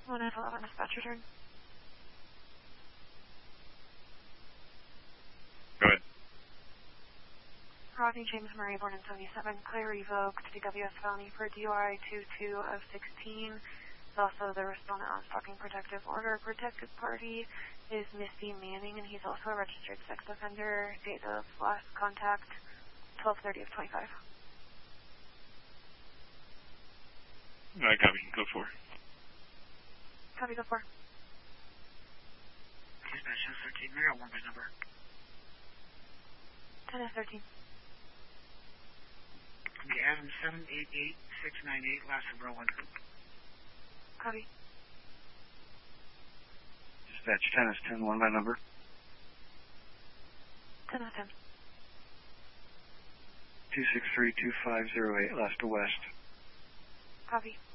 111 dispatch return. Go ahead. Rodney James Murray, born in 77, clear revoked DWS felony for DUI 22 of 16. He's also the respondent on stalking protective order. Protected party is Misty Manning, and he's also a registered sex offender. Date of last contact, 12/30 of 25. Copy. Go for. Copy, go for. Dispatch 13, we got one by number. 10 of 13. Okay, Adam 788698, last number 1. Copy. Dispatch 10 is 10, one by number. 10 of 10. 263-2508, last to west. Copy.